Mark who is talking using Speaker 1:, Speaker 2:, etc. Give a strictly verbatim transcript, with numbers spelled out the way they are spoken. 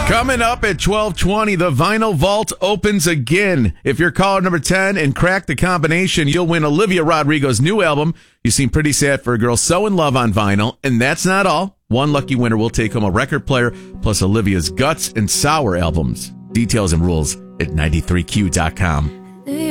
Speaker 1: Coming up at twelve twenty, the Vinyl Vault opens again. If you're caller number ten and crack the combination, you'll win Olivia Rodrigo's new album, You Seem Pretty Sad for a Girl So in Love, on vinyl. And that's not all. One lucky winner will take home a record player plus Olivia's Guts and Sour albums. Details and rules at ninety-three Q dot com.